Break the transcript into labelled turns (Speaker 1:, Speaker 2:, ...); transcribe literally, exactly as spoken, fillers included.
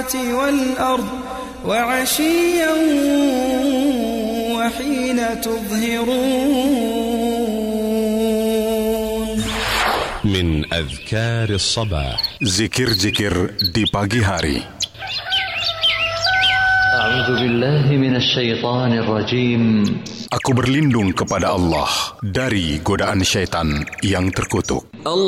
Speaker 1: السماوات والأرض وعشيا وحين تظهرون.
Speaker 2: من أذكار الصباح.
Speaker 3: Zikir-zikir di pagi hari.
Speaker 4: A'udzu billahi minasyaitonir rajim.
Speaker 3: Aku berlindung kepada Allah dari godaan syaitan yang terkutuk.